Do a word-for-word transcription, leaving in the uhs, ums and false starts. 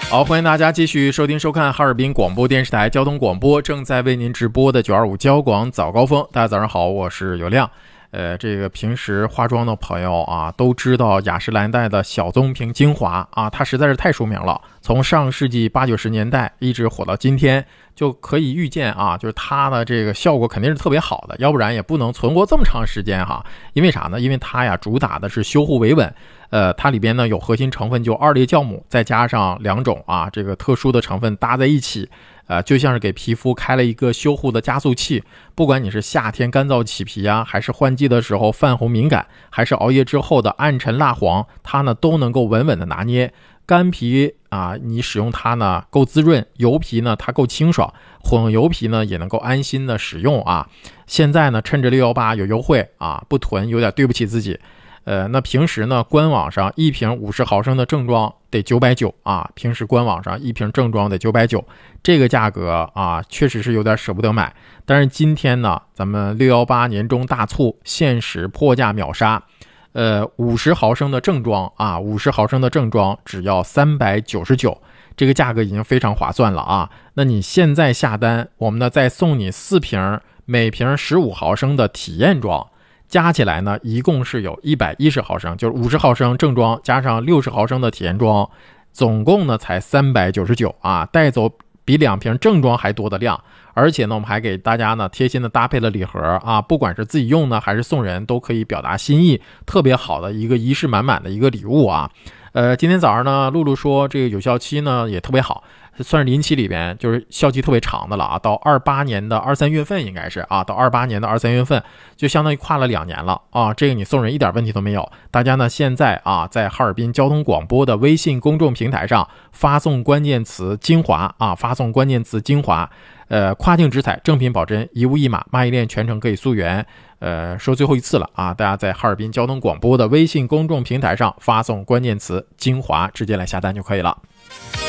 好，欢迎大家继续收听收看哈尔滨广播电视台交通广播正在为您直播的九二五交广早高峰。大家早上好，我是有亮。呃，这个平时化妆的朋友啊，都知道雅诗兰黛的小棕瓶精华啊，它实在是太出名了。从上世纪八九十年代一直火到今天，就可以预见啊，就是它的这个效果肯定是特别好的，要不然也不能存活这么长时间哈。因为啥呢？因为它呀主打的是修护维稳。呃，它里边呢有核心成分就二裂酵母，再加上两种啊这个特殊的成分搭在一起，呃，就像是给皮肤开了一个修护的加速器。不管你是夏天干燥起皮啊，还是换季的时候泛红敏感，还是熬夜之后的暗沉蜡黄，它呢都能够稳稳的拿捏。干皮啊，你使用它呢够滋润，油皮呢它够清爽，混油皮呢也能够安心的使用啊。现在呢趁着六一八有优惠啊，不囤有点对不起自己。呃，那平时呢，官网上一瓶五十毫升的正装得九百九十啊，平时官网上一瓶正装得九百九十，这个价格啊，确实是有点舍不得买。但是今天呢，咱们六一八年终大促，限时破价秒杀，呃，五十毫升的正装啊，五十毫升的正装只要三百九十九，这个价格已经非常划算了啊。那你现在下单，我们呢再送你四瓶，每瓶十五毫升的体验装。加起来呢，一共是有一百一十毫升，就是五十毫升正装加上六十毫升的体验装，总共呢才三百九十九啊，带走比两瓶正装还多的量。而且呢，我们还给大家呢贴心的搭配了礼盒啊，不管是自己用呢还是送人，都可以表达心意，特别好的一个仪式满满的一个礼物啊。呃，今天早上呢，露露说这个有效期呢也特别好，算是临期里边就是效期特别长的了啊，到二八年的二三月份应该是啊，到二八年的二三月份就相当于跨了两年了啊，这个你送人一点问题都没有。大家呢现在啊在哈尔滨交通广播的微信公众平台上发送关键词精华啊，发送关键词精华，呃，跨境直采，正品保真，一物一码，蚂蚁链全程可以溯源。呃，说最后一次了啊，大家在哈尔滨交通广播的微信公众平台上发送关键词精华，直接来下单就可以了。